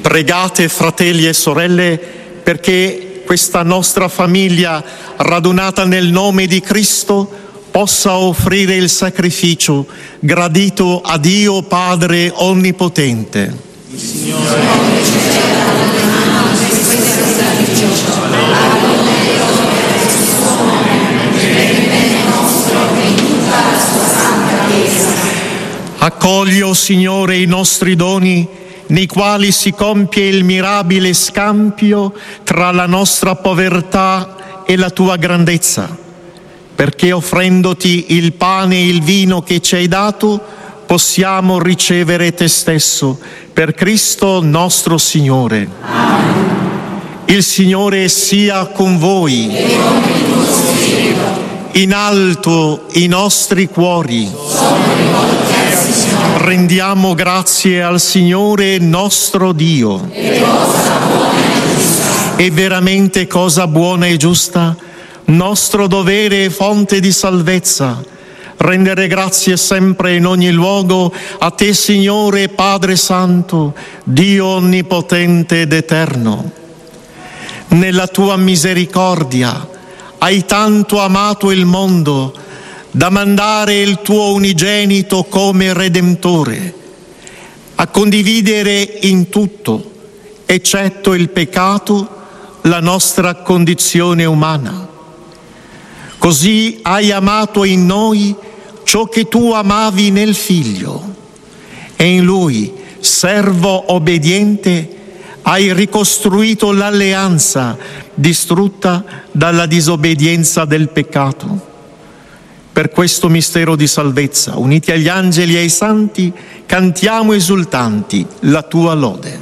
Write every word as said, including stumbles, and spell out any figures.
Pregate, fratelli e sorelle, perché questa nostra famiglia, radunata nel nome di Cristo, possa offrire il sacrificio gradito a Dio Padre Onnipotente. Il Signore riceverà dalle mani questo sacrificio, accogli, o Signore, i nostri doni, nei quali si compie il mirabile scambio tra la nostra povertà e la tua grandezza, perché offrendoti il pane e il vino che ci hai dato, possiamo ricevere te stesso, per Cristo nostro Signore. Amen. Il Signore sia con voi. E con il tuo spirito. In alto i nostri cuori. Sono rivolti al Signore. Rendiamo grazie al Signore nostro Dio. E cosa buona e giusta. È veramente cosa buona e giusta, nostro dovere e fonte di salvezza, rendere grazie sempre in ogni luogo a te, Signore Padre Santo, Dio onnipotente ed eterno. Nella tua misericordia hai tanto amato il mondo da mandare il tuo unigenito come Redentore, a condividere in tutto, eccetto il peccato, la nostra condizione umana. Così hai amato in noi ciò che tu amavi nel Figlio, e in Lui, servo obbediente, hai ricostruito l'alleanza distrutta dalla disobbedienza del peccato. Per questo mistero di salvezza, uniti agli angeli e ai santi, cantiamo esultanti la tua lode.